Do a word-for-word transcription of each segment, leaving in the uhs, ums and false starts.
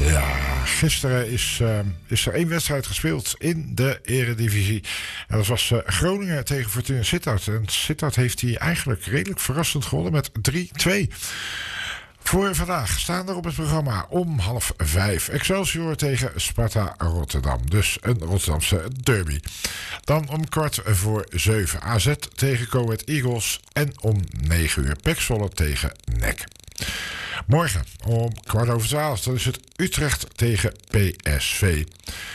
Ja, gisteren is, uh, is er één wedstrijd gespeeld in de Eredivisie. En dat was uh, Groningen tegen Fortuna Sittard. En Sittard heeft die eigenlijk redelijk verrassend gewonnen met drie twee. Voor vandaag staan er op het programma om half vijf Excelsior tegen Sparta Rotterdam. Dus een Rotterdamse derby. Dan om kwart voor zeven A Z tegen Go Ahead Eagles. En om negen uur P E C Zwolle tegen N E C. Morgen om kwart over twaalf, dan is het Utrecht tegen P S V.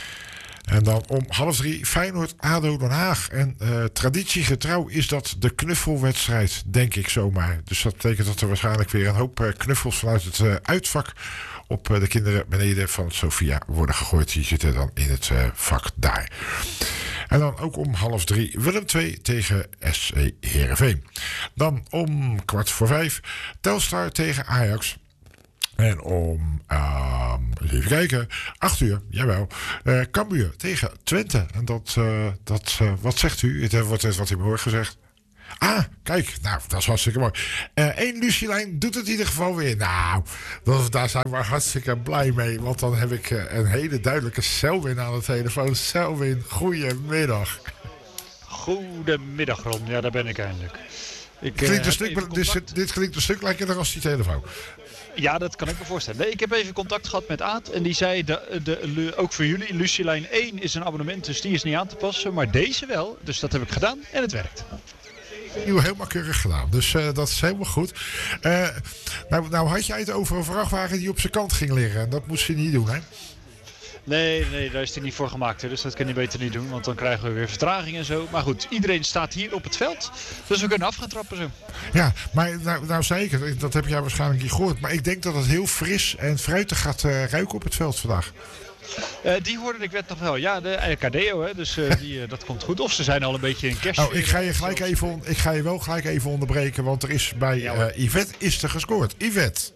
En dan om half drie Feyenoord A D O Den Haag. En uh, traditiegetrouw is dat de knuffelwedstrijd, denk ik zomaar. Dus dat betekent dat er waarschijnlijk weer een hoop uh, knuffels vanuit het uh, uitvak op uh, de kinderen beneden van Sophia worden gegooid. Die zitten dan in het uh, vak daar. En dan ook om half drie Willem twee tegen S C Heerenveen. Dan om kwart voor vijf Telstar tegen Ajax. En om, uh, even kijken, acht uur, jawel, uh, Cambuur tegen Twente. En dat, uh, dat uh, wat zegt u? Het wordt net wat in mijn oor gezegd. Ah, kijk, nou, dat is hartstikke mooi. Eén uh, Lucielijn doet het in ieder geval weer. Nou, dat, daar zijn we hartstikke blij mee. Want dan heb ik uh, een hele duidelijke Selwyn aan de telefoon. Selwyn, goedemiddag. Goedemiddag, Ron. Ja, daar ben ik eindelijk. Ik, klinkt uh, een stuk, dit, dit klinkt een stuk lekkerder als die telefoon. Ja, dat kan ik me voorstellen. Nee, ik heb even contact gehad met Aad. En die zei, de, de, de, ook voor jullie, Lucielijn één is een abonnement. Dus die is niet aan te passen. Maar deze wel. Dus dat heb ik gedaan en het werkt. Nieuw helemaal keurig gedaan. Dus uh, dat is helemaal goed. Uh, nou, nou had jij het over een vrachtwagen die op zijn kant ging liggen. En dat moest je niet doen, hè? Nee, nee, daar is hij niet voor gemaakt. Hè. Dus dat kan hij beter niet doen. Want dan krijgen we weer vertraging en zo. Maar goed, iedereen staat hier op het veld. Dus we kunnen af gaan trappen zo. Ja, maar nou, nou zeker. Dat heb jij waarschijnlijk niet gehoord. Maar ik denk dat het heel fris en fruitig gaat uh, ruiken op het veld vandaag. Uh, die hoorde ik net nog wel. Ja, de L K D O, hè, dus uh, die, uh, dat komt goed. Of ze zijn al een beetje in kerst. Nou, ik ga je gelijk even, on- ik ga je wel gelijk even onderbreken, want er is bij uh, Yvette is er gescoord. Yvette.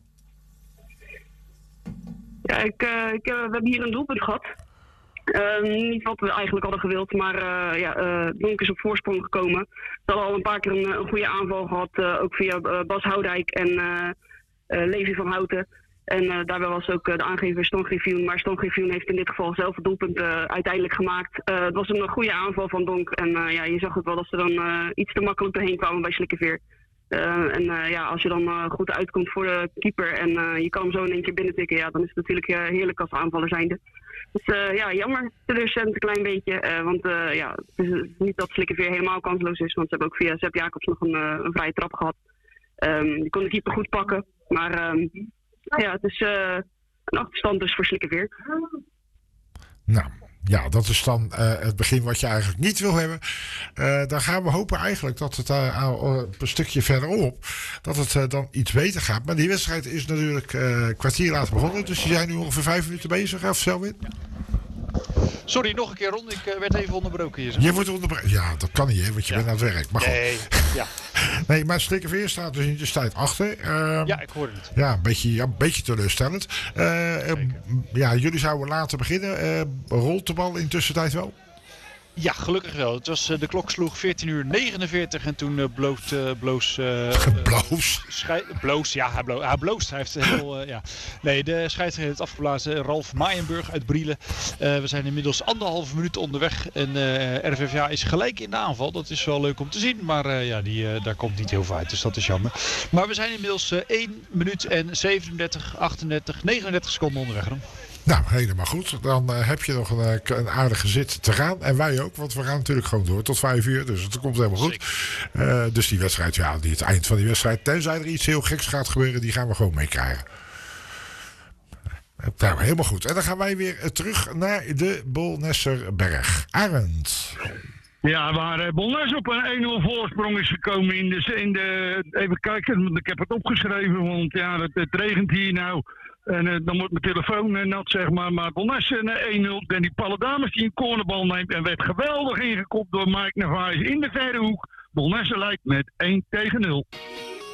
Ja, ik, uh, ik, uh, we hebben hier een doelpunt gehad. Uh, niet wat we eigenlijk hadden gewild, maar uh, ja, uh, Donk is op voorsprong gekomen. Ze hadden al een paar keer een, een goede aanval gehad, uh, ook via uh, Bas Houdijk en uh, uh, Levi van Houten. En uh, daarbij was ook uh, de aangever Ston Griffioen. Maar Ston Griffioen heeft in dit geval zelf het doelpunt uh, uiteindelijk gemaakt. Uh, het was een goede aanval van Donk. En uh, ja, je zag ook wel dat ze dan uh, iets te makkelijk doorheen kwamen bij Slikkeveer. Uh, en uh, ja, als je dan uh, goed uitkomt voor de keeper en uh, je kan hem zo in één keer binnentikken, ja, dan is het natuurlijk uh, heerlijk als aanvaller zijnde. Dus uh, ja, jammer, teleurstellend een klein beetje. Uh, want uh, ja, het is niet dat Slikkeveer helemaal kansloos is. Want ze hebben ook via Sepp Jacobs nog een, uh, een vrije trap gehad. Um, die kon de keeper goed pakken. Maar um, ja, het is uh, een achterstand dus voor Slikkeveer. Nou, ja, dat is dan uh, het begin wat je eigenlijk niet wil hebben. Uh, dan gaan we hopen eigenlijk dat het uh, uh, een stukje verderop, dat het uh, dan iets beter gaat. Maar die wedstrijd is natuurlijk uh, een kwartier later begonnen. Dus die zijn nu ongeveer vijf minuten bezig, of Selwyn? Sorry, nog een keer, Ron. Ik uh, werd even onderbroken hier. Zo. Je wordt onderbroken? Ja, dat kan niet, hè, want je ja. bent aan het werk. Maar goed. Nee, ja. Nee, maar Slikkeveer staat dus in de tijd achter. Uh, ja, ik hoorde het. Ja, een beetje, ja, een beetje teleurstellend. Uh, uh, ja, jullie zouden later beginnen. Uh, rolt de bal in de tussentijd wel? Ja, gelukkig wel. Het was, uh, de klok sloeg veertien uur negenenveertig en toen uh, bloot, uh, bloos... Uh, bloos? Schij- bloos, ja, hij, blo- hij bloost. Hij heeft heel, uh, ja. Nee, de scheidsrechter heeft afgeblazen. Ralf Maaienburg uit Brielen. Uh, we zijn inmiddels anderhalve minuut onderweg. En uh, R V V A is gelijk in de aanval. Dat is wel leuk om te zien. Maar uh, ja, die, uh, daar komt niet heel veel uit. Dus dat is jammer. Maar we zijn inmiddels uh, één minuut en zevenendertig, achtendertig, negenendertig seconden onderweg. Dan. Nou, helemaal goed. Dan uh, heb je nog een, een aardige zit te gaan. En wij ook, want we gaan natuurlijk gewoon door tot vijf uur. Dus het komt helemaal goed. Uh, dus die wedstrijd, ja, die, het eind van die wedstrijd, tenzij er iets heel geks gaat gebeuren, die gaan we gewoon meekrijgen. Nou, helemaal goed. En dan gaan wij weer uh, terug naar de Bolnesserberg. Arend. Ja, waar uh, Bolnes op een één nul voorsprong is gekomen in de, in de... Even kijken, want ik heb het opgeschreven, want ja, het, het regent hier nou. En uh, dan wordt mijn telefoon uh, nat, zeg maar. Maar Bolnes uh, één nul. En die Paladames die een cornerbal neemt en werd geweldig ingekopt door Mike Narvaez in de verre hoek. Bolnes leidt met één tegen nul.